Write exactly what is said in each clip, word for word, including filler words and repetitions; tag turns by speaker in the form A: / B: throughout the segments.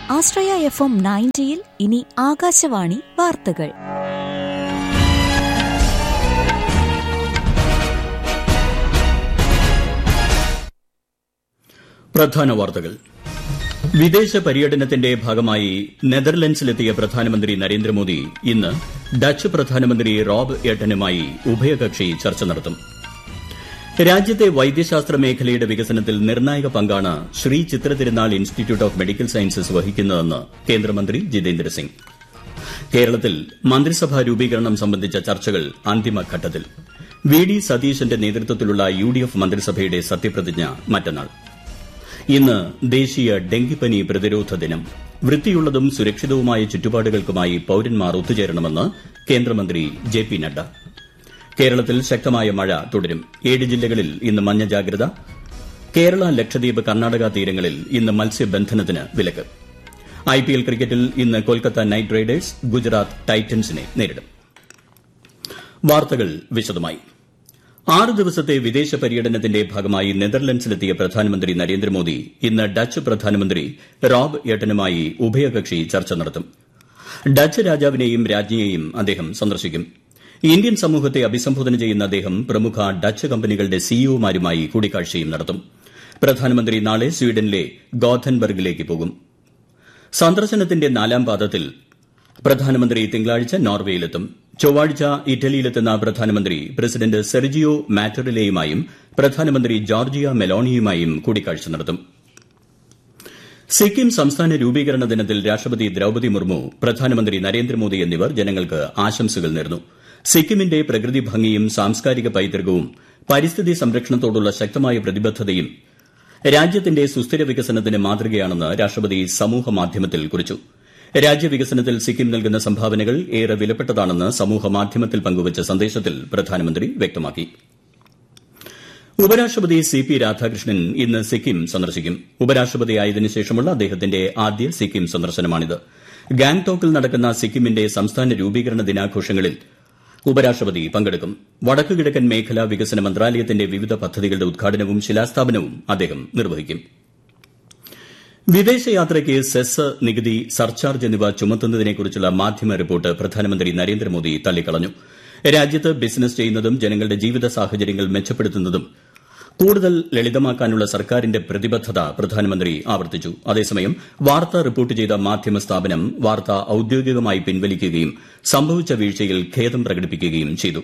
A: ആശ്രയ F M നയൻറ്റിയിൽ ഇനി ആകാശവാണി വാർത്തകൾ.
B: പ്രധാന വാർത്തകൾ. വിദേശ പര്യടനത്തിന്റെ ഭാഗമായി നെതർലൻഡ്സിലെത്തിയ പ്രധാനമന്ത്രി നരേന്ദ്രമോദി ഇന്ന് ഡച്ച് പ്രധാനമന്ത്രി റോബ് എട്ടനുമായി ഉഭയകക്ഷി ചർച്ച നടത്തും. രാജ്യത്തെ വൈദ്യശാസ്ത്ര മേഖലയുടെ വികസനത്തിൽ നിർണായക പങ്കാണ് ശ്രീ ചിത്ര തിരുനാൾ ഇൻസ്റ്റിറ്റ്യൂട്ട് ഓഫ് മെഡിക്കൽ സയൻസസ് വഹിക്കുന്നതെന്ന് കേന്ദ്രമന്ത്രി ജിതേന്ദ്ര സിംഗ്. കേരളത്തിൽ മന്ത്രിസഭാ രൂപീകരണം സംബന്ധിച്ച ചർച്ചകൾ അന്തിമഘട്ടത്തിൽ. വി ഡി സതീശന്റെ നേതൃത്വത്തിലുള്ള യു ഡി എഫ് മന്ത്രിസഭയുടെ സത്യപ്രതിജ്ഞ മറ്റന്നാൾ. ഇന്ന് ദേശീയ ഡെങ്കിപ്പനി പ്രതിരോധ ദിനം. വൃത്തിയുള്ളതും സുരക്ഷിതവുമായ ചുറ്റുപാടുകൾക്കുമായി പൌരന്മാർ ഒത്തുചേരണമെന്ന് കേന്ദ്രമന്ത്രി ജെ പി നദ്ദ. കേരളത്തിൽ ശക്തമായ മഴ തുടരും. ഏഴ് ജില്ലകളിൽ ഇന്ന് മഞ്ഞ ജാഗ്രത. കേരള, ലക്ഷദ്വീപ്, കർണാടക തീരങ്ങളിൽ ഇന്ന് മത്സ്യബന്ധനത്തിന് വിലക്ക്. ഐ പി എൽ ക്രിക്കറ്റിൽ ഇന്ന് കൊൽക്കത്ത നൈറ്റ് റൈഡേഴ്സ് ഗുജറാത്ത് ടൈറ്റൻസിനെ നേരിടും. വാർത്തകൾ വിശദമായി. ആറ് ദിവസത്തെ വിദേശ പര്യടനത്തിന്റെ ഭാഗമായി നെതർലൻഡ്സിലെത്തിയ പ്രധാനമന്ത്രി നരേന്ദ്രമോദി ഇന്ന് ഡച്ച് പ്രധാനമന്ത്രി റോബ് എട്ടനുമായി ഉഭയകക്ഷി ചർച്ച നടത്തും. ഡച്ച് രാജാവിനെയും രാജ്ഞിയെയും അദ്ദേഹം സന്ദർശിക്കും. ഇന്ത്യൻ സമൂഹത്തെ അഭിസംബോധന ചെയ്യുന്ന അദ്ദേഹം പ്രമുഖ ഡച്ച് കമ്പനികളുടെ സിഇഒമാരുമായി കൂടിക്കാഴ്ചയും നടത്തും. പ്രധാനമന്ത്രി നാളെ സ്വീഡനിലെ ഗോഥൻബർഗിലേക്ക് പോകും. സന്ദർശനത്തിന്റെ നാലാം പാദത്തിൽ പ്രധാനമന്ത്രി തിങ്കളാഴ്ച നോർവേയിലെത്തും. ചൊവ്വാഴ്ച ഇറ്റലിയിലെത്തുന്ന പ്രധാനമന്ത്രി പ്രസിഡന്റ് സെർജിയോ മാറ്ററിലയുമായും പ്രധാനമന്ത്രി ജോർജിയ മെലോണിയുമായും കൂടിക്കാഴ്ച നടത്തും. സിക്കിം സംസ്ഥാന രൂപീകരണ ദിനത്തിൽ രാഷ്ട്രപതി ദ്രൌപദി മുർമു, പ്രധാനമന്ത്രി നരേന്ദ്രമോദി എന്നിവർ ജനങ്ങൾക്ക് ആശംസകൾ നേർന്നു. സിക്കിമിന്റെ പ്രകൃതി ഭംഗിയും സാംസ്കാരിക പൈതൃകവും പരിസ്ഥിതി സംരക്ഷണത്തോടുള്ള ശക്തമായ പ്രതിബദ്ധതയും രാജ്യത്തിന്റെ സുസ്ഥിര വികസനത്തിന് മാതൃകയാണെന്ന് രാഷ്ട്രപതി സമൂഹമാധ്യമത്തിൽ കുറിച്ചു. രാജ്യവികസനത്തിൽ സിക്കിം നൽകുന്ന സംഭാവനകൾ ഏറെ വിലപ്പെട്ടതാണെന്ന് സമൂഹമാധ്യമത്തിൽ പങ്കുവച്ച സന്ദേശത്തിൽ പ്രധാനമന്ത്രി വ്യക്തമാക്കി. ഉപരാഷ്ട്രപതി സി പി രാധാകൃഷ്ണൻ ഇന്ന് സിക്കിം സന്ദർശിക്കും. ഉപരാഷ്ട്രപതിയായതിനു ശേഷമുള്ള അദ്ദേഹത്തിന്റെ ആദ്യ സിക്കിം സന്ദർശനമാണിത്. ഗാംഗ്ടോക്കിൽ നടക്കുന്ന സിക്കിമിന്റെ സംസ്ഥാന രൂപീകരണ ദിനാഘോഷങ്ങളിൽ ഉപരാഷ്ട്രപതി പങ്കെടുക്കും. വടക്കുകിഴക്കൻ മേഖലാ വികസന മന്ത്രാലയത്തിന്റെ വിവിധ പദ്ധതികളുടെ ഉദ്ഘാടനവും ശിലാസ്ഥാപനവും അദ്ദേഹം നിർവഹിക്കും. വിദേശയാത്രയ്ക്ക് സെസ്, നികുതി, സർചാർജ് എന്നിവ ചുമത്തുന്നതിനെക്കുറിച്ചുള്ള മാധ്യമ റിപ്പോർട്ട് പ്രധാനമന്ത്രി നരേന്ദ്രമോദി തള്ളിക്കളഞ്ഞു. രാജ്യത്ത് ബിസിനസ് ചെയ്യുന്നതും ജനങ്ങളുടെ ജീവിത സാഹചര്യങ്ങൾ മെച്ചപ്പെടുത്തുന്നതും കൂടുതൽ ലളിതമാക്കാനുള്ള സർക്കാരിന്റെ പ്രതിബദ്ധത പ്രധാനമന്ത്രി ആവർത്തിച്ചു. അതേസമയം വാർത്ത റിപ്പോർട്ട് ചെയ്ത മാധ്യമ സ്ഥാപനം വാർത്ത ഔദ്യോഗികമായി പിൻവലിക്കുകയും സംഭവിച്ച വീഴ്ചയിൽ ഖേദം പ്രകടിപ്പിക്കുകയും ചെയ്തു.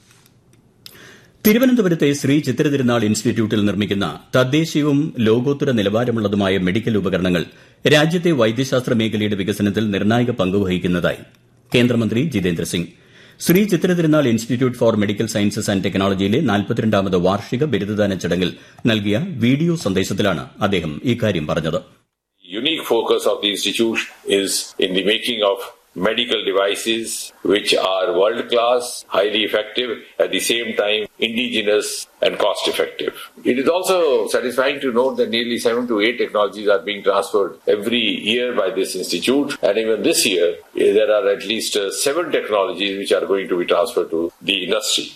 B: തിരുവനന്തപുരത്തെ ശ്രീ ചിത്ര തിരുനാൾ ഇൻസ്റ്റിറ്റ്യൂട്ടിൽ നിർമ്മിക്കുന്ന തദ്ദേശീയവും ലോകോത്തര നിലവാരമുള്ളതുമായ മെഡിക്കൽ ഉപകരണങ്ങൾ രാജ്യത്തെ വൈദ്യശാസ്ത്ര മേഖലയുടെ വികസനത്തിൽ നിർണായക പങ്കുവഹിക്കുന്നതായി കേന്ദ്രമന്ത്രി ജിതേന്ദ്ര സിംഗ്. ശ്രീ ചിത്ര തിരുനാൾ institute four medical sciences and ടെക്നോളജിയിലെ നാൽപ്പത്തിരണ്ടാമത് വാർഷിക ബിരുദദാന ചടങ്ങിൽ നൽകിയ വീഡിയോ സന്ദേശത്തിലാണ് അദ്ദേഹം ഇക്കാര്യം പറഞ്ഞത്.
C: Unique focus of the institute is in the making of medical devices which are world class, highly effective, at the same time indigenous and cost effective. It is also satisfying to note that nearly seven to eight technologies are being transferred every year by this institute, and even this year there are at least uh, seven technologies which are going to be transferred to the industry.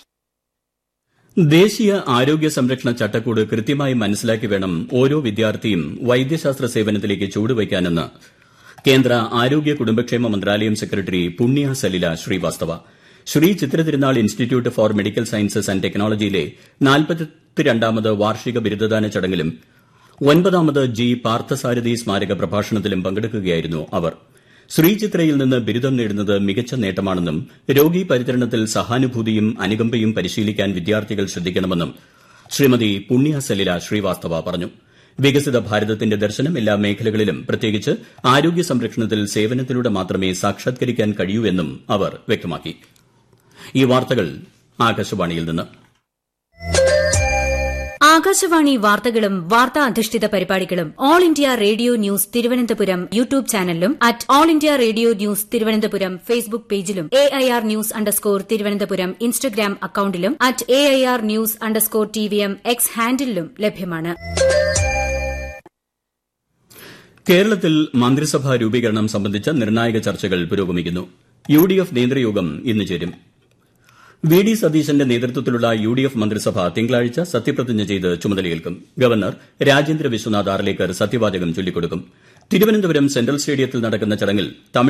B: ദേശീയ ആരോഗ്യ സംരക്ഷണ ചട്ടക്കൂട് കൃത്യമായി മനസ്സിലാക്കി വേണം ഓരോ വിദ്യാർത്ഥിയും വൈദ്യശാസ്ത്ര സേവനത്തിലേക്ക് ചുവടുവയ്ക്കാനെന്ന് കേന്ദ്ര ആരോഗ്യ കുടുംബക്ഷേമ മന്ത്രാലയം സെക്രട്ടറി പുണ്യ സലില ശ്രീവാസ്തവ. ശ്രീ ചിത്ര തിരുനാൾ institute four medical sciences and ടെക്നോളജിയിലെ നാൽപ്പത്തിരണ്ടാമത് വാർഷിക ബിരുദദാന ചടങ്ങിലും ഒൻപതാമത് ജി പാർത്ഥസാരഥി സ്മാരക പ്രഭാഷണത്തിലും പങ്കെടുക്കുകയായിരുന്നു അവർ. ശ്രീ ചിത്രയിൽ നിന്ന് ബിരുദം നേടുന്നത് മികച്ച നേട്ടമാണെന്നും രോഗി പരിചരണത്തിൽ സഹാനുഭൂതിയും അനുകമ്പയും പരിശീലിക്കാൻ വിദ്യാർത്ഥികൾ ശ്രദ്ധിക്കണമെന്നും ശ്രീമതി പുണ്യ സലില ശ്രീവാസ്തവ പറഞ്ഞു. വികസിത ഭാരതത്തിന്റെ ദർശനം എല്ലാ മേഖലകളിലും പ്രത്യേകിച്ച് ആരോഗ്യ സംരക്ഷണത്തിൽ സേവനത്തിലൂടെ മാത്രമേ സാക്ഷാത്കരിക്കാൻ കഴിയൂ എന്നും അവർ വ്യക്തമാക്കി. ഈ വാർത്തകൾ ആകാശവാണിയിൽ നിന്ന്.
D: ആകാശവാണി വാർത്തകളും വാർത്താ അധിഷ്ഠിത പരിപാടികളും all India radio news Thiruvananthapuram YouTube ചാനലിലും at all India radio news Thiruvananthapuram Facebook പേജിലും A I R news underscore Thiruvananthapuram Instagram അക്കൌണ്ടിലും at A I R news underscore T V M X ഹാൻഡിലും ലഭ്യമാണ്.
B: കേരളത്തിൽ മന്ത്രിസഭാ രൂപീകരണം സംബന്ധിച്ച നിർണായക ചർച്ചകൾ പുരോഗമിക്കുന്നു. യു ഡി എഫ് നേതൃയോഗം ഇന്ന് ചേരും. വി ഡി സതീശന്റെ നേതൃത്വത്തിലുള്ള യു ഡി എഫ് മന്ത്രിസഭ തിങ്കളാഴ്ച സത്യപ്രതിജ്ഞ ചെയ്ത് ചുമതലയേൽക്കും. ഗവർണർ രാജേന്ദ്ര വിശ്വനാഥ് ആർലേക്കർ സത്യവാചകം ചൊല്ലിക്കൊടുക്കും. തിരുവനന്തപുരം സെൻട്രൽ സ്റ്റേഡിയത്തിൽ നടക്കുന്ന ചടങ്ങിൽ തമിഴ്